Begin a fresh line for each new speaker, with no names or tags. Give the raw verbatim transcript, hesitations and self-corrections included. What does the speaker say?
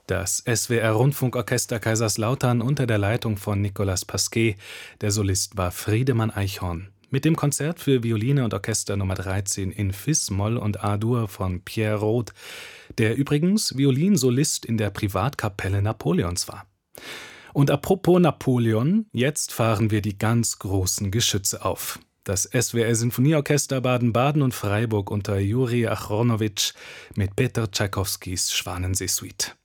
Das S W R-Rundfunkorchester Kaiserslautern unter der Leitung von Nicolas Pasquet. Der Solist war Friedemann Eichhorn. Mit dem Konzert für Violine und Orchester Nummer dreizehn in Fis-Moll und A-Dur von Pierre Rode, der übrigens Violinsolist in der Privatkapelle Napoleons war. Und apropos Napoleon, jetzt fahren wir die ganz großen Geschütze auf. Das S W R-Sinfonieorchester Baden-Baden und Freiburg unter Juri Achronowitsch mit Peter Tschaikowskis Schwanensee-Suite.